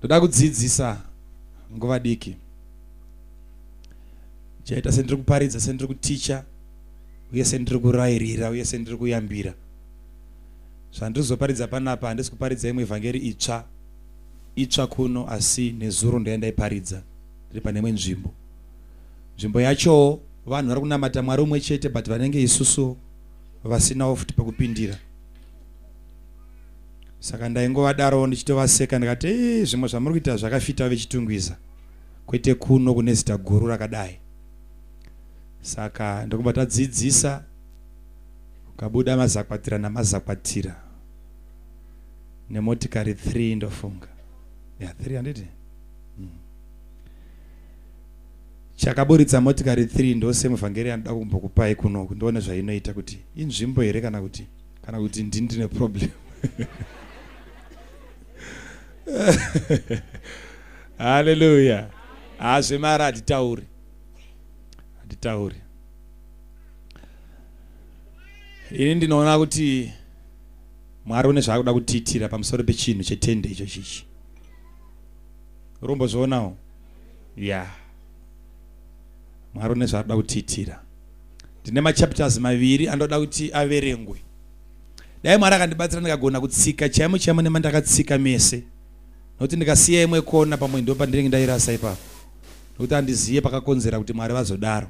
ndoda kudzidzisa nguva diki. Chaita sendiri kuparidza, sendiri kuticha, uye sendiri kurairira, uye sendiri kuyambira. Zvandirizoparidza panapa handisi kuparidza imwe evhangeri itsva kuno, asi nezuro ndoyandaiparidza ndiri pane imwe nzvimbo. Nzvimbo yacho vanhu vari kunamata Mwari umwe chete, but vanenge isusu vasinawo futi pekupindira. Saka ndaingovadaro ndichitovaseka ndikati zvimwe zvamuri kuita zvakafita vechitungwiza, kwete kuno kune zita guru rakadai. Saka ndokubva tadzidzisa, ukabuda mazakwatira namazakwatira nemotikari 3 ndofunga. Ya 300. Chakaburitsa motikari 3 ndose muvhangeri anoda kumbokupai kuno ndione zvainoita kuti inzvimbo here kana kuti ndine problem. Hallelujah. Azvemara hatitauri. Ini ndinoona kuti Mwari une zvaakuda kutiitira pamusoro pechinhu chetende icho chichi. Urombozvionawo? Yeah. Mwari une zvaakuda kutiitira. Ndine machapters 2 anoda kuti averengwe. Dai Mwari akandibatsira ndikagona kutsika chaimo nemandakatsika mese. Nokuti ndikasiya imwe kona pamwe ndo pandinenge ndairasa ipapo. Nokuti handiziye pakakonzera kuti Mwari vazodaro.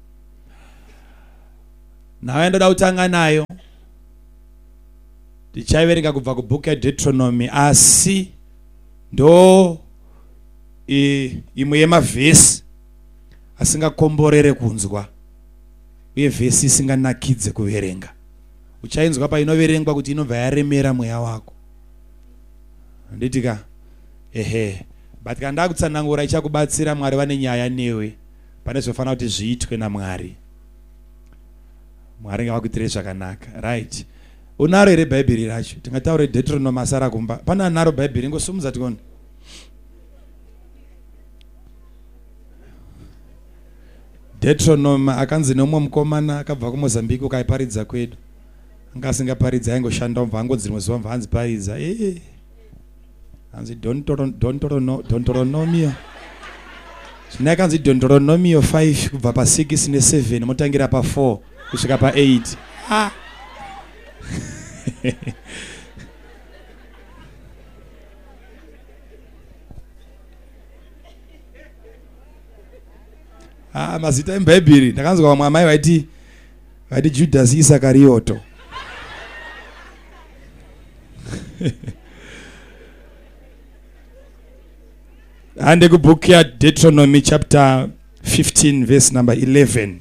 Nawe ndoda kutanga nayo. Tichaiverenga kubva kubhuku yaDeuteronomy, asi ndo imwe yemavhesi asingakomborere kunzwa, uye vhesi isinganakidze kuverenga. Uchainzwa painoverengwa kuti inobva yaremera mweya wako. Nditika but kana ndakutsanangura ichakubatsira. Mwari vane nyaya newe, pane zvofanira kuti zviitwe naMwari. Mwari ngavakuitire zvakanaka. Right. Unaro here bhaibheri racho? Tingataure Deuteronomy asara kumba. Pana anaro bhaibheri? Ngosumudza tione. Deuteronomy akanzi nomwe mukomana akabva kuMozambique ukaiparidza kwedu. Anga asingaparidza aingoshanda mva angodzi rimwe zuva mva hanziparidza. Hanzi Deuteronomy. Zvina kanzi Deuteronomy 5 kubva pa 6 ne 7 motangira pa 4 kusvika pa 8. Mazita embhaibheri ndakanzwa vamwe amai vaiti Judas Iskarioto. Hande kubhuku yaDeuteronomy chapter 15 verse number 11.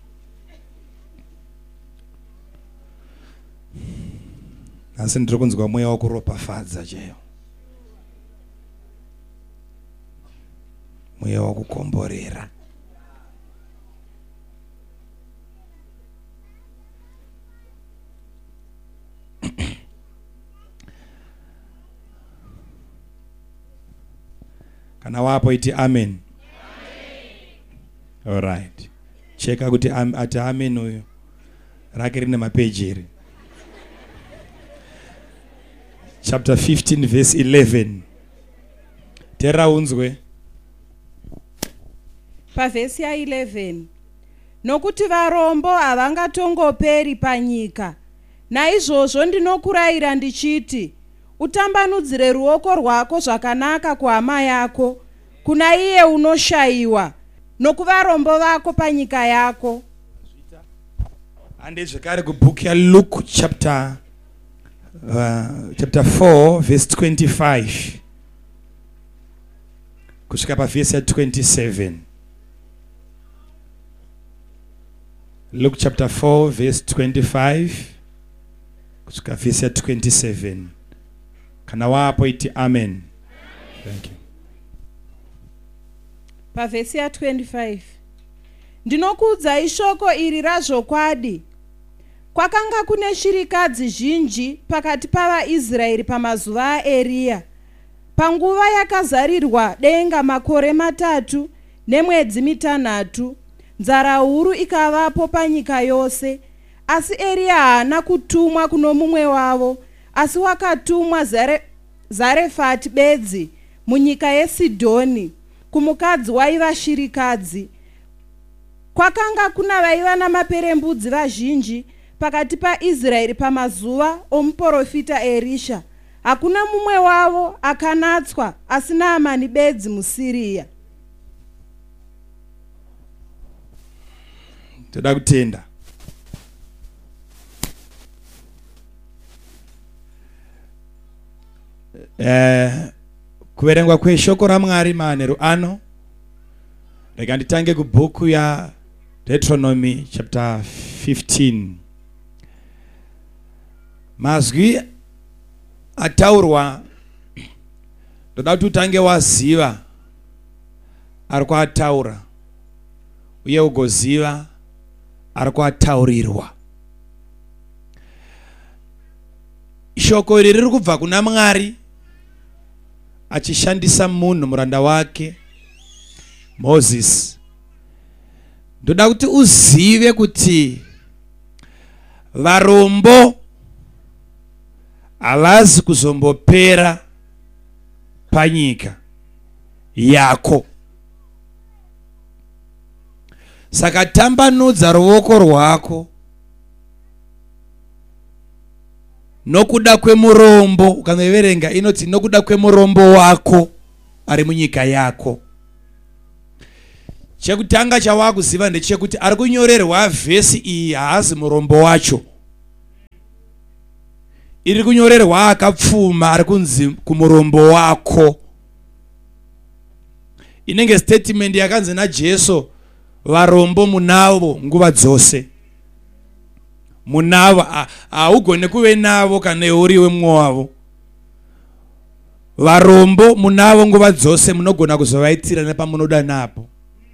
Asi ndiri kunzwa mweya wakuropafadza chaiwo, mweya wakukomborera. Kana wapo iti amen. All right. Cheka kuti ati amen uyo rake rine mapeji here. Chapter 15 verse 11. Tera unzwe. Pavhesi ya 11. Nokuti varombo havangatongoperi panyika. Naizvozvo ndinokurayira ndichiti, utambanudzire ruoko rwako zvakanaka kuhama yako, kuna iye unoshayiwa, nokuvarombo vako panyika yako. Ande zvekare kubhuku yaLuke chapter 4 verse 25 kusvika pavhesi ya 27. Luke chapter 4 verse 25 kusvika vhesi ya 27. Kana wapo iti amen. Thank you. Pavhesi ya 25. Ndinokuudzai shoko iri razvokwadi. Kwakanga kune shirikadzi zhinji pakati pavaIsraeri pamazuva aEria, panguva yakazarirwa denga makore 3 nemwedzi 6, nzara huru ikavapo panyika yose. Asi Eria haana kutumwa kuno mumwe wavo, asi wakatumwa Zarefati bedzi munyika yeSidhoni, kumukadzi waiva shirikadzi. Kwakanga kuna vaiva namaperembudzi vazhinji pakati paIsraeri pamazuva omuprofita Erisha. Hakuna mumwe wavo akanatswa asi Naamani bedzi muSiriya. Toda kutenda. Kuverengwa kweshoko raMwari manheru ano. Rega nditange kubhuku ya Deuteronomy chapter 15. Mazwi ataurwa ndoda kuti utange waziva ari kuataura uye ugoziva ari kuataurirwa. Shoko iri riri kubva kuna Mwari achishandisa munhu muranda wake Moses. Ndoda kuti uzive kuti varombo havazi kuzombopera panyika yako. Saka tambanudza ruoko rwako nokuda kwemurombo. Ukaverenga inoti nokuda kwemurombo wako ari munyika yako. Chekutanga chawakuziva ndechekuti ari kunyorerwa vhesi iyi haazi murombo wacho. Iri kunyorerwa akapfuma ari kunzi kumurombo wako. Inenge statement yakanzi naJesu, varombo munavo nguva dzose. Munavo haugone kuve navo kana uriwe mumwe wavo. Varombo munavo nguva dzose, munogona kuzovaitira nepamunoda napo.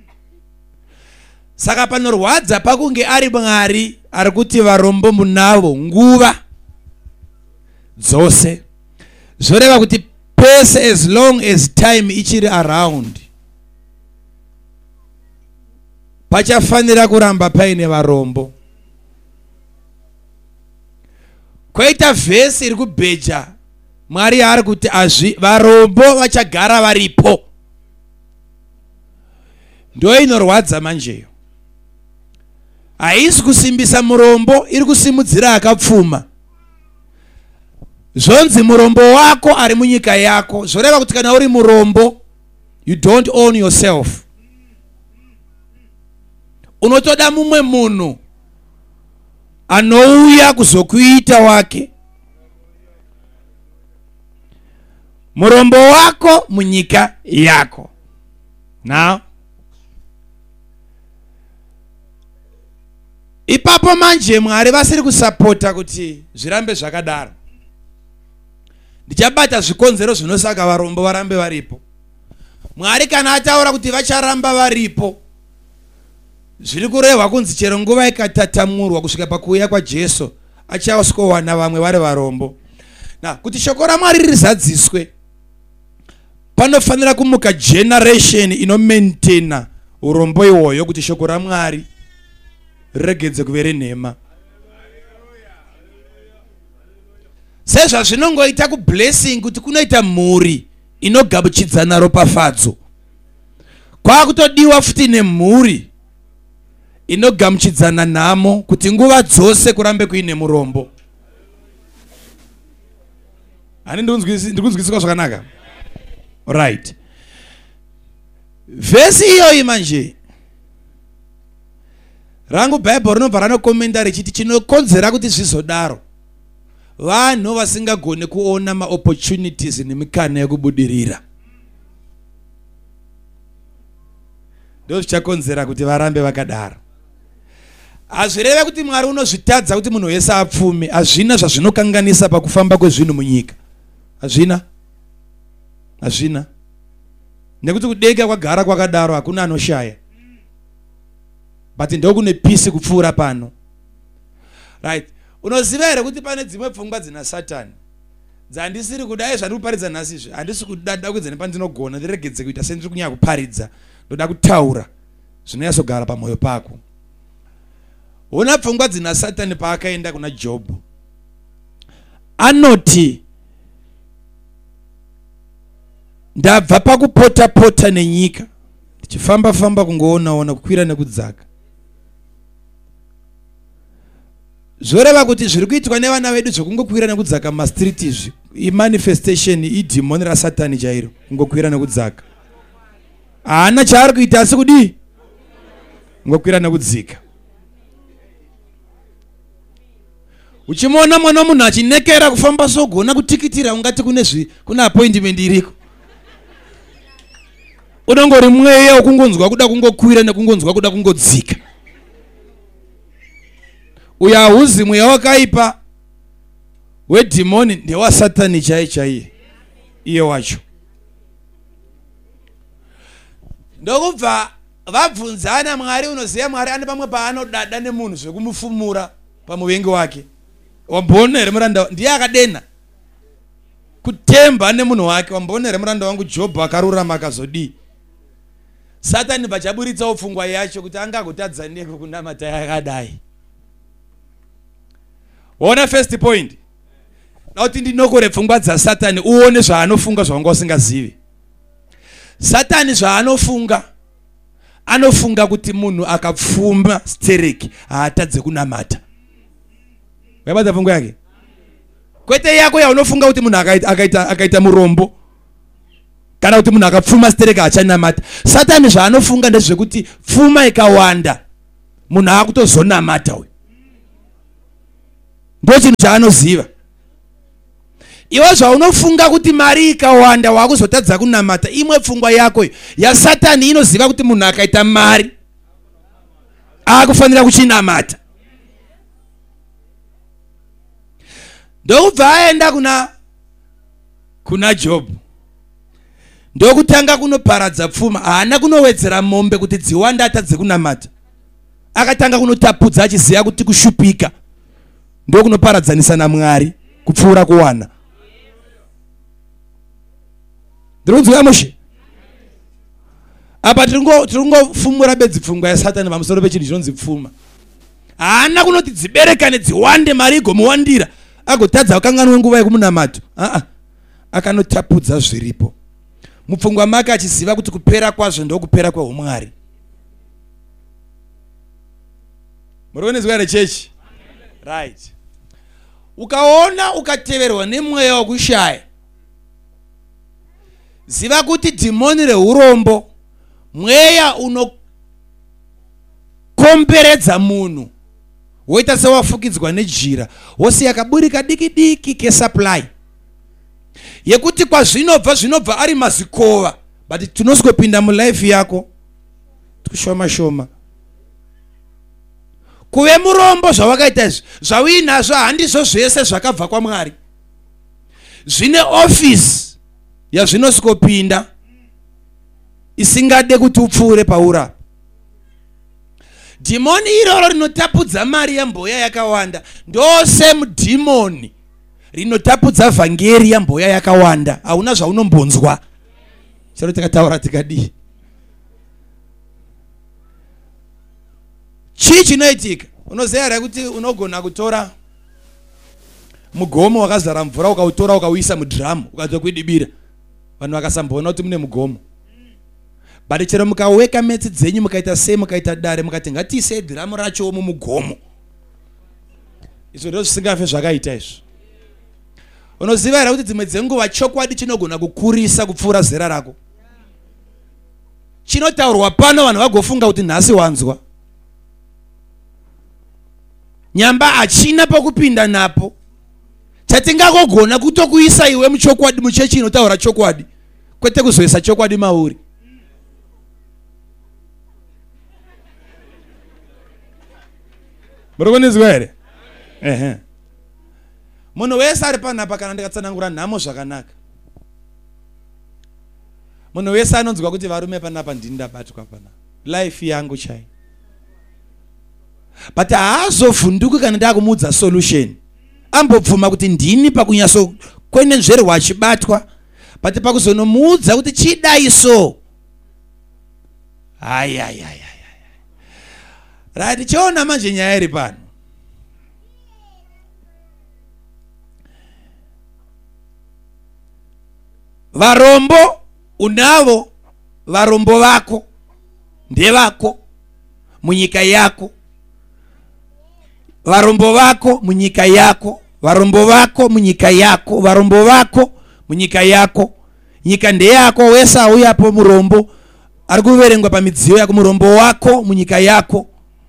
Saka panorwadza pakunge ari Mwari ari kuti varombo munavo nguva dzose. Zvoreva kuti pese as long as time ichiri around pachafanira kuramba paine varombo. Koita vhesi iri kubheja Mwari ari kuti varombo vachagara varipo. Ndo inorwadza manjeyo. Haisi kusimbisa murombo, iri kusimudzira akapfuma. Zvonzi murombo wako ari munyika yako. Zvoreva kuti kana uri murombo, you don't own yourself. Unotoda mumwe munhu anouya kuzokuita wake. Murombo wako munyika yako. Now, ipapo manje Mwari vasiri kusapota kuti zvirambe zvakadaro. Ndichabata zvikonzero zvinosaka varombo varambe varipo. Mwari kana ataura kuti vacharamba varipo, zviri kurehwa kunzi chero nguva ikatatamurwa kusvika pakuuya kwaJesu achasikowana vamwe vari varombo. Na kuti shoko raMwari rizadziswe, panofanira kumuka generation inomaintaina urombo ihwoyo kuti shoko raMwari regedze kuvere nhema. Sezva zvinongoita kublessing kuti kunoita mhuri inogamuchidzana ropafadzo, kwakutodiwa futi nemhuri inogamuchidzana nhamo kuti nguva dzose kurambe kuine murombo. Ani ndikunzwisisa zvakanaka? Right. Vhesi iyoyi manje rangu Bible rinobva ranokomenda richiti chinokonzera kuti zvizodaro vanhu vasingagone kuona maopportunities nemikana yekubudirira. Ndo zvichakonzera kuti varambe vakadaro. Hazvireve kuti Mwari unozvitadza kuti munhu wese apfume. Hazvina zvazvinokanganisa pakufamba kwezvinhu munyika. Hazvina. Hazvina. Nekuti kudega kwagara kwakadaro hakuna anoshaya. But ndokune peace kupfuura pano. Right. Unoziva here kuti pane dzimwe pfungwa dzina Satani dzandisiri kudai zvandiri kuparidza nhasi izvi. Handisi kuda kuedza nepandinogona ndiregedze kuita sendiri kunyanya kuparidza. Ndoda kutaura zvinonyatsogara pamwoyo pako. Una pfungwa dzina Satani paakaenda kuna Jobhu. Anoti ndabva pakupota nenyika tichifamba kungoona kukwira nekudzaka. Zvoreva kuti zviri kuitwa nevana vedu zvokungokwira nekudzaka mumastreet izvi imanifestation idhimoni raSatani chairo, kungokwira nekudzaka. Haana chaari kuita asi kudii? Kungokwira nekudzika. Uchimona mwana munhu achinekera kufamba sogona kutikitira ungati kuna appointment iriko. Unongori mweya wokungonzwa kuda kungokwira nekungonzwa kuda kungodzika. Uya huzi mweya wakaipa wedhimoni ndewaSatani chaiye iye wacho. Ndokubva vabvunzana Mwari, unoziva Mwari ane pamwe paanodada nemunhu zvekumufumura pamuvengi wake. Wambona here muranda ndiye akadena kutemba nemunhu wake. Wambona here muranda wangu Jobho akarurama akazodii. Satani pachaburitsawo pfungwa yacho kuti angagotadza neko kunamata yakadai. Ona first point. Nauti ndinokore pfungwa dzaSatani uone zvaanofunga zvawanga usingazivi. Satani zvaanofunga, anofunga kuti munhu akapfuma stereki haatadze kunamata. Wabata pfungwa yake? Kwete yako yaunofunga kuti munhu akaita murombo kana kuti munhu akapfuma stereki haachanamata. Satani zvaanofunga ndezvekuti pfuma ikawanda munhu akutozonamata uyu. Ndo chinhu chaanoziva. Iwe zvaunofunga kuti mari ikawanda wakuzotadza kunamata, imwe pfungwa yako yaSatani inoziva kuti munhu akaita mari akufanira kuchinamata. Ndokubva aenda kuna Jobho. Ndokutanga kunoparadza pfuma, haana kunowedzera mombe kuti dziwanda atadze kunamata. Akatanga kunotapudza achiziva kuti kushupika ndokunoparadzanisa naMwari kupfuura kuwana. Ndinonzwa mushe. Apa tiringofumura bedzi pfungwa yaSatani pamusoro pechinhu chinonzi pfuma. Haana kunoti dziberekane dziwande mari igomuwandira agotadza ukanganwe nguva yekumunamato. Akanotapudza zviripo mupfungwa make achiziva kuti kupera kwazvo ndokupera kweumwari. Murikuonezwa here chechi? Right. Ukaona ukateverwa nemweya wekushaya, ziva kuti dhimoni reurombo, mweya unokomberedza munhu woita sewafukidzwa nejira, wosiya kaburika diki kesupply yekuti zvinobva ari mazikova, but tunoswepinda mulife yako tushoma. Kuve murombo zvawakaita izvi zvauinazvo handizvo zvese zvakabva kwaMwari. Zvine office yazvinoswopinda isingade kuti upfuure paura. Dhimoni iroro rinotapudza mari yamboya yakawanda ndose mudhimoni rinotapudza vhangeri yamboya yakawanda. Hauna zvaunombonzwa. Chero tikataura tikadii. Chii chinoitika? Unoziva here kuti unogona kutora mugomo wakazara mvura ukautora ukauisa mudhiramu ukadzoka kuidibira. Vanhu vakasamboona kuti mune mugomo. But chero mukaweka metsi dzenyu mukaita sei, mukaita dare mukati ngatiise dhiramu racho mumugomo, izvo ndizvo zvisingafe zvakaita izvo. Unoziva here kuti dzimwe dzenguva chokwadi chinogona kukurisa kupfuura zera rako. Chinotaurwa pano vanhu vagofunga kuti nhasi wanzwa. Nyamba hachina pokupinda napo. Chatingagogona kutokuisa iwe muchokwadi muchechi inotaura chokwadi, kwete kuzoisa chokwadi mauri. Murikuonezwa here? Munhu wese ari panapa kana ndikatsanangura nhamo zvakanaka. Munhu wese anonzwa kuti varume panapa ndini ndabatwa panapa. Life yangu chai. But haazovhunduki kana ndakumuudza solution. Ambobvuma kuti ndini pakunyaso kwenenzverwa achibatwa, but pakuzonomuudza kuti chidai so. Right, chiona manje nyaya iri pano. Varombo unavo varombo vako ndevako munyika yako, varombo vako munyika yako, varombo vako munyika yako, varombo vako munyika yako. Nyika ndeyako, wesa uyapo murombo ari kuverengwa pamidziyo yako, murombo wako munyika yako.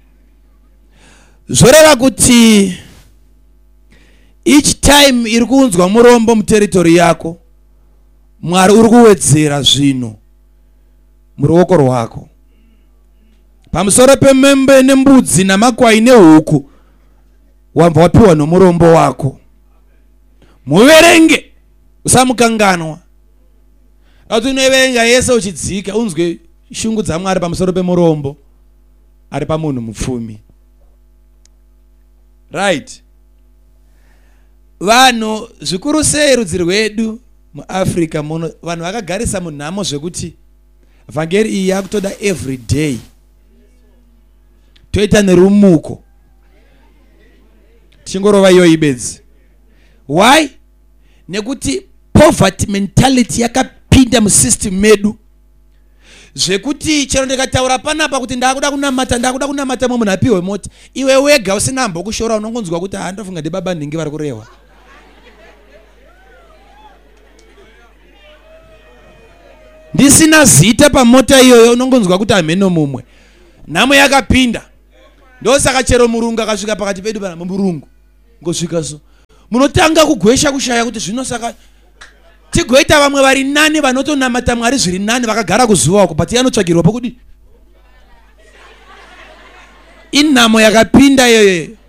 Zoreva kuti each time iri kuunzwa murombo muteritori yako, Mwari uri kuwedzera zvino muruoko rwako. Pamusoro pemembe nembudzi namakwai nehuku wabva wapiwa nomurombo wako. Muverenge, usamukanganwa. Kuti unoverenga yese uchidzika unzwe shungu dzaMwari pamusoro pemurombo ari pamunhu mupfumi. Right. Vanhu zvikuru sei rudzi rwedu muAfrica muno vanhu vakagarisa munhamo zvekuti vhangeri iyi yakutoda every day. Toita nerumuko. Chingorova iyo ibedzi. Why? Nekuti poverty mentality yakapinda musystem medu. Zvekuti chero ndikataura panapa kuti ndakuda kunamata munhu apiwe mota, iwe wega usina mbokushora unongonzwa kuti ndofunga ndi baba ndingi vari kurehwa. Ndisina zita pamota iyoyo unongonzwa kuti ameno mumwe. Namo yakapinda. Ndosaka chero murungu akasvika pakati pedu pana murungu. Ngosvika so. Munotanga kugwesha kushaya kuti zvino saka tigoita vamwe vari nani vanotonamata Mwari zviri nani vakagara kuzuva uko but anotsvagirwa pokudi. Inhamo yakapinda iyoyo.